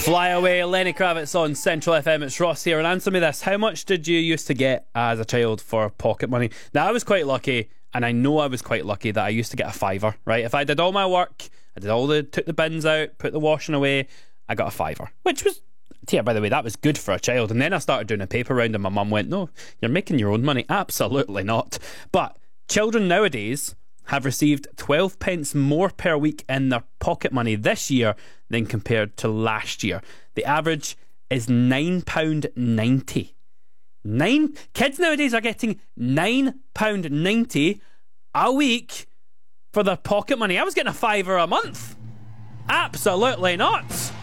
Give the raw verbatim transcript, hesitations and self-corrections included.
Fly away, Lenny Kravitz on Central F M. It's Ross here, and answer me this: how much did you used to get as a child for pocket money? Now, I was quite lucky, and I know I was quite lucky that I used to get a fiver. Right, if I did all my work, I did all the took the bins out, put the washing away, I got a fiver, which was, yeah, by the way, that was good for a child. And then I started doing a paper round, and my mum went, "No, you're making your own money." Absolutely not. But children nowadays have received twelve pence more per week in their pocket money this year than compared to last year. The average is nine pounds ninety. Nine kids nowadays are getting nine pounds ninety a week for their pocket money. I was getting a fiver a month. Absolutely not.